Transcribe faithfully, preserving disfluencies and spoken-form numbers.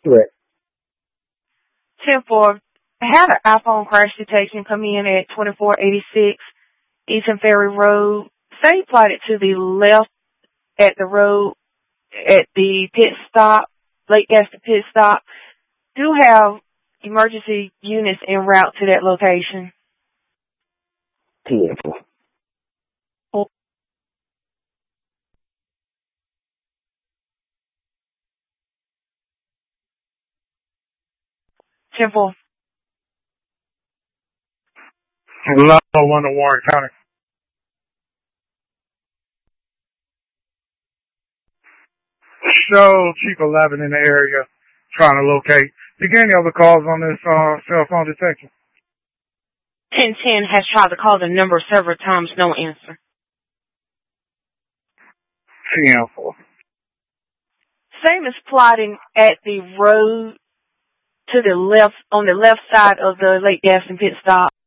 Correct. ten four, had an iPhone crash detection come in at twenty-four eighty-six Eastern Ferry Road. Say plotted to the left at the road at the pit stop, Lake Gaston pit stop. Do have emergency units en route to that location. ten four. ten four. Level one to Warren County. Show Chief eleven in the area trying to locate. You get any other calls on this uh, cell phone detection? ten ten has tried to call the number several times, no answer. ten four. Same as plotting at the road to the left, on the left side of the Lake Gaston pit stop.